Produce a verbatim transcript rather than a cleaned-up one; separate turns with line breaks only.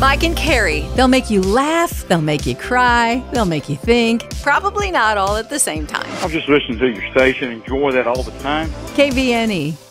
Mike and Carrie.
They'll make you laugh, they'll make you cry, they'll make you think.
Probably not all at the same time.
I'll just listen to your station, enjoy that all the time.
K V N E.